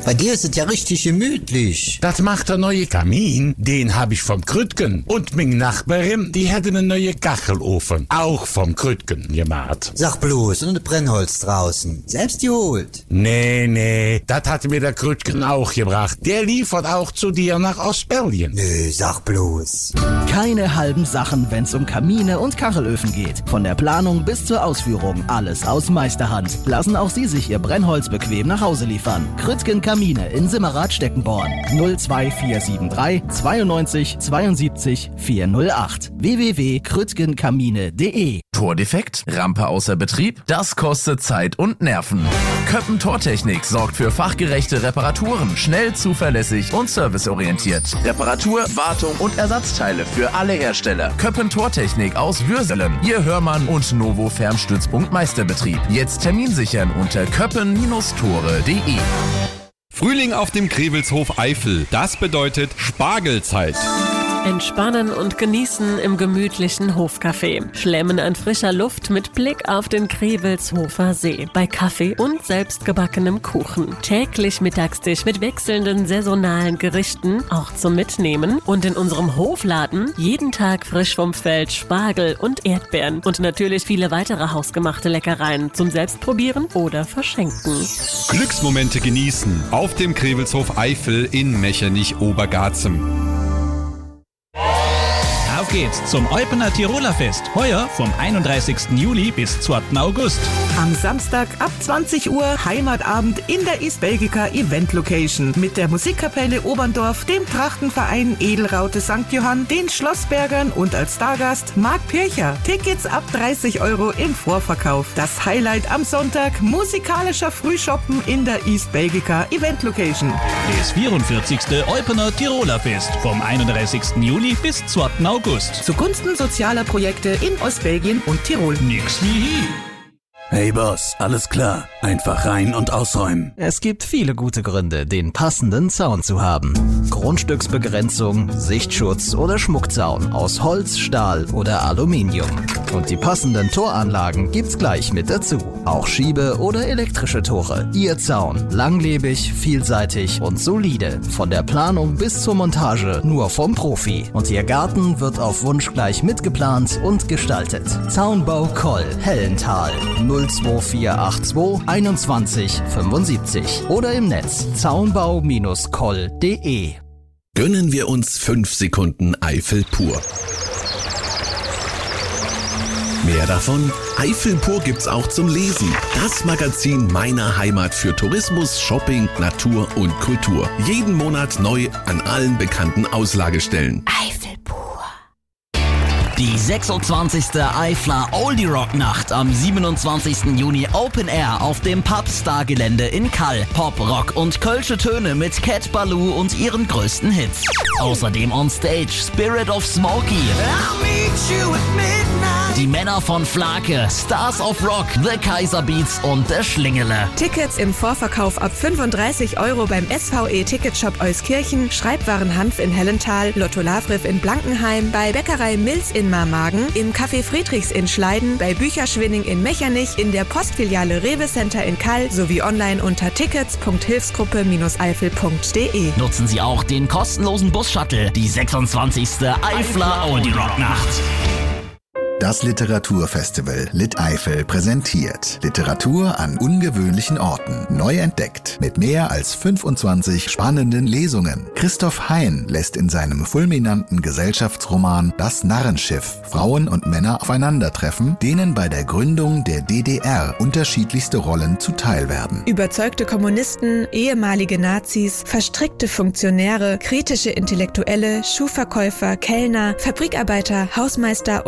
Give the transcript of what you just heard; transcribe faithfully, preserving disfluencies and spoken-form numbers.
Bei dir ist es ja richtig gemütlich. Das macht der neue Kamin, den hab ich vom Krütgen. Und meine Nachbarin, die hätte einen neuen Kachelofen, auch vom Krütgen gemacht. Sag bloß, und ein Brennholz draußen. Selbst geholt. Nee, nee, das hat mir der Krütgen auch gebracht. Der liefert auch zu dir nach Ostbelgien. Nö, sag bloß. Keine halben Sachen, wenn's um Kamine und Kachelöfen geht. Von der Planung bis zur Ausführung, alles aus Meisterhand. Lassen auch Sie sich Ihr Brennholz bequem nach Hause liefern. Krütgen Kamine in Simmerath-Steckenborn. null zwei vier sieben drei zweiundneunzig zweiundsiebzig vierhundertacht. w w w punkt krütgenkamine punkt de. Tordefekt? Rampe außer Betrieb? Das kostet Zeit und Nerven. Köppen Tortechnik sorgt für fachgerechte Reparaturen, schnell, zuverlässig und serviceorientiert. Reparatur, Wartung und Ersatzteile für alle Hersteller. Köppen Tortechnik aus Würselen, Ihr Hörmann und Novo Fernstützpunkt Meisterbetrieb. Jetzt Termin sichern unter köppen Tore punkt de. Frühling auf dem Krewelshof Eifel. Das bedeutet Spargelzeit. Entspannen und genießen im gemütlichen Hofcafé. Schlemmen an frischer Luft mit Blick auf den Krewelshofer See. Bei Kaffee und selbstgebackenem Kuchen. Täglich Mittagstisch mit wechselnden saisonalen Gerichten, auch zum Mitnehmen. Und in unserem Hofladen jeden Tag frisch vom Feld Spargel und Erdbeeren. Und natürlich viele weitere hausgemachte Leckereien zum Selbstprobieren oder Verschenken. Glücksmomente genießen auf dem Krewelshof Eifel in Mechernich-Obergarzem. Auf geht's zum Eupener Tiroler Fest. Heuer vom einunddreißigsten Juli bis zweiten August. Am Samstag ab zwanzig Uhr Heimatabend in der East Belgica Event Location mit der Musikkapelle Oberndorf, dem Trachtenverein Edelraute Sankt Johann, den Schlossbergern und als Stargast Marc Pircher. Tickets ab dreißig Euro im Vorverkauf. Das Highlight am Sonntag, musikalischer Frühshoppen in der East Belgica Event Location. Das vierundvierzigste Eupener Tiroler Fest vom einunddreißigsten Juli bis zweiten August. Zugunsten sozialer Projekte in Ostbelgien und Tirol. Nix wie hier. Hey Boss, alles klar. Einfach rein und ausräumen. Es gibt viele gute Gründe, den passenden Zaun zu haben. Grundstücksbegrenzung, Sichtschutz oder Schmuckzaun aus Holz, Stahl oder Aluminium. Und die passenden Toranlagen gibt's gleich mit dazu. Auch Schiebe- oder elektrische Tore. Ihr Zaun. Langlebig, vielseitig und solide. Von der Planung bis zur Montage nur vom Profi. Und Ihr Garten wird auf Wunsch gleich mitgeplant und gestaltet. Zaunbau Koll, Hellental. null zwei vier acht zwei einundzwanzig fünfundsiebzig oder im Netz zaunbau Bindestrich koll punkt de. Gönnen wir uns fünf Sekunden Eifel pur. Mehr davon? Eifel pur gibt's auch zum Lesen. Das Magazin meiner Heimat für Tourismus, Shopping, Natur und Kultur. Jeden Monat neu an allen bekannten Auslagestellen. Eifel pur. Die sechsundzwanzigste Eifler Oldie Rock Nacht am siebenundzwanzigsten Juni Open Air auf dem Pubstar Gelände in Kall. Pop, Rock und kölsche Töne mit Cat Ballou und ihren größten Hits. Außerdem on Stage Spirit of Smokey. Die Männer von Flake, Stars of Rock, The Kaiser Beats und der Schlingele. Tickets im Vorverkauf ab fünfunddreißig Euro beim S V E Ticketshop Euskirchen, Schreibwaren Hanf in Hellental, Lotto Lavriff in Blankenheim, bei Bäckerei Mills in Marmagen, im Café Friedrichs in Schleiden, bei Bücherschwinning in Mechernich, in der Postfiliale Rewe Center in Kall sowie online unter tickets punkt hilfsgruppe Bindestrich eifel punkt de. Nutzen Sie auch den kostenlosen Bus-Shuttle, die sechsundzwanzigste Eifler Oldie Rock Nacht. Das Literaturfestival Lit Eifel präsentiert Literatur an ungewöhnlichen Orten, neu entdeckt, mit mehr als fünfundzwanzig spannenden Lesungen. Christoph Hein lässt in seinem fulminanten Gesellschaftsroman Das Narrenschiff Frauen und Männer aufeinandertreffen, denen bei der Gründung der D D R unterschiedlichste Rollen zuteil werden. Überzeugte Kommunisten, ehemalige Nazis, verstrickte Funktionäre, kritische Intellektuelle, Schuhverkäufer, Kellner, Fabrikarbeiter, Hausmeister